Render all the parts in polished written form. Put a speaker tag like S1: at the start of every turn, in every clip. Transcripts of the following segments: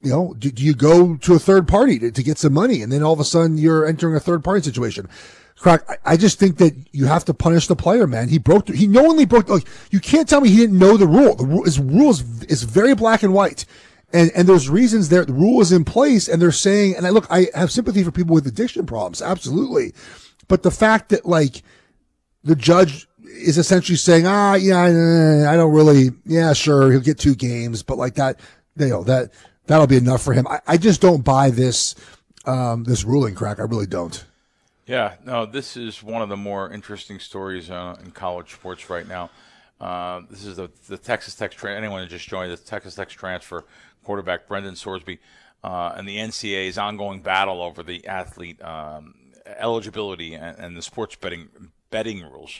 S1: do you go to a third party to get some money, and then all of a sudden you're entering a third party situation? Crack, I just think that you have to punish the player, man. He knowingly broke. Like, you can't tell me he didn't know the rule. His rule is very black and white, and there's reasons there. The rule is in place, and they're saying. And I have sympathy for people with addiction problems, absolutely, but the fact that like the judge is essentially saying, I don't really, sure, he'll get 2 games, but like that, that'll be enough for him. I just don't buy this ruling, Crack. I really don't.
S2: Yeah, no, this is one of the more interesting stories in college sports right now. This is the Texas Tech anyone who just joined, the Texas Tech transfer quarterback Brendan Sorsby, and the NCAA's ongoing battle over the athlete eligibility and the sports betting rules.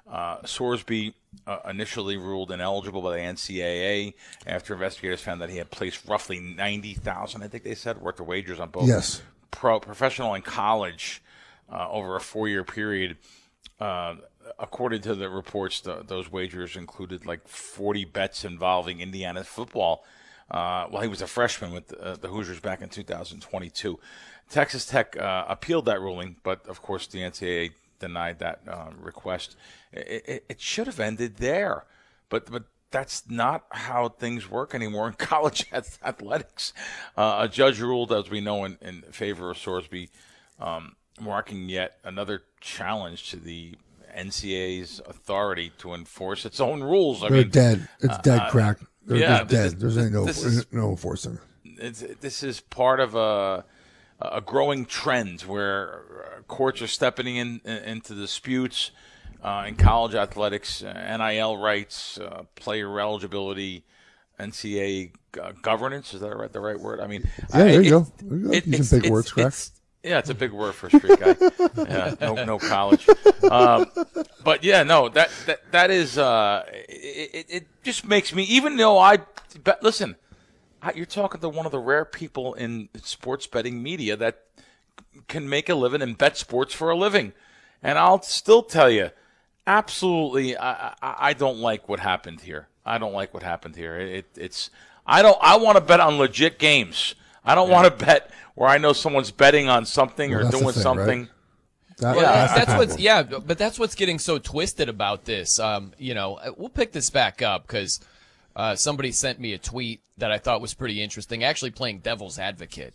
S2: Sorsby initially ruled ineligible by the NCAA after investigators found that he had placed roughly $90,000, I think they said, worth of wagers on both professional and college over a 4-year period. According to the reports, those wagers included like 40 bets involving Indiana football while he was a freshman with the Hoosiers back in 2022. Texas Tech appealed that ruling, but of course the NCAA denied that request. It should have ended there, but that's not how things work anymore in college athletics. A judge ruled, as we know, in favor of Sorsby, marking yet another challenge to the NCAA's authority to enforce its own rules.
S1: They're dead. It's dead, Crack. They're dead. There's no enforcing.
S2: This is part of a growing trend where courts are stepping into disputes in college athletics, NIL rights, player eligibility, NCAA governance. Is that the right word? I mean,
S1: there you go. Using big words, Crack.
S2: It's a big word for a street guy. No college. But yeah, no, that is. It just makes me, even though listen. You're talking to one of the rare people in sports betting media that can make a living and bet sports for a living. And I'll still tell you, absolutely, I don't like what happened here. I want to bet on legit games. I don't want to bet where I know someone's betting on something or doing something.
S3: Right? But that's what's getting so twisted about this. We'll pick this back up because somebody sent me a tweet that I thought was pretty interesting, actually playing devil's advocate,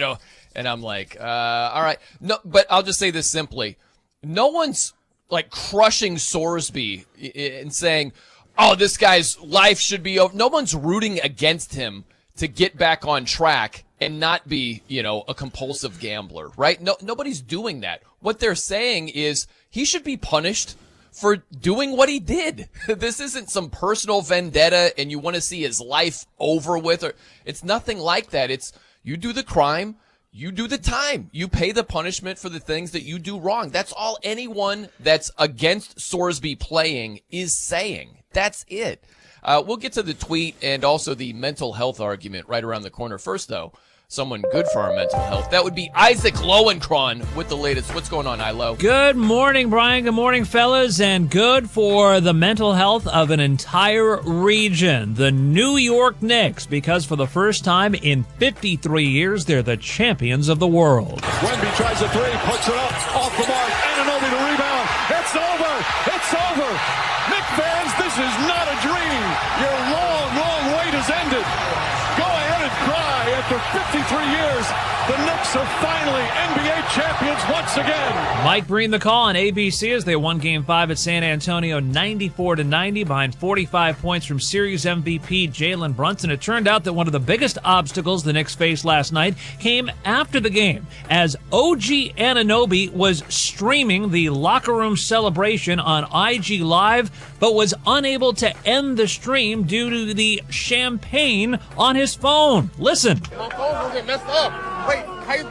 S3: and I'm like, all right. No, but I'll just say this simply. No one's like crushing Sorsby and saying, oh, this guy's life should be over. No one's rooting against him to get back on track and not be, a compulsive gambler, right? No, nobody's doing that. What they're saying is he should be punished for doing what he did. This isn't some personal vendetta and you want to see his life over with. It's nothing like that. It's you do the crime, you do the time. You pay the punishment for the things that you do wrong. That's all anyone that's against Sorsby playing is saying. That's it. We'll get to the tweet and also the mental health argument right around the corner. First, though, someone good for our mental health. That would be Isaac Lowenkron with the latest. What's going on, Ilo?
S4: Good morning, Brian. Good morning, fellas. And good for the mental health of an entire region. The New York Knicks, because for the first time in 53 years, they're the champions of the world.
S5: Wemby tries a three, puts it up, off the mark, Anunoby to rebound. It's over. It's over. Knick fans, this is not a dream. Your long wait has ended. Go ahead and cry. After 53 years, the Knicks are finally NBA champions once again.
S4: Mike Breen the call on ABC as they won Game 5 at San Antonio 94-90 behind 45 points from series MVP Jalen Brunson. It turned out that one of the biggest obstacles the Knicks faced last night came after the game as OG Anunoby was streaming the locker room celebration on IG Live but was unable to end the stream due to the champagne on his phone. Listen.
S6: My phone will get messed up. Wait,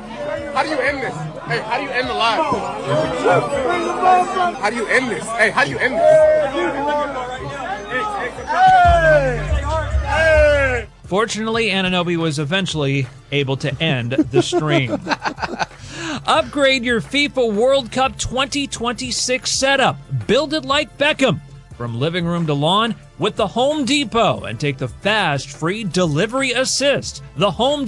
S6: how do you end this? Hey, how do you end the live? How do you end this? Hey, how do you end this?
S4: Fortunately, Anunoby was eventually able to end the stream. Upgrade your FIFA World Cup 2026 setup. Build it like Beckham. From living room to lawn with the Home Depot and take the fast, free delivery assist. The Home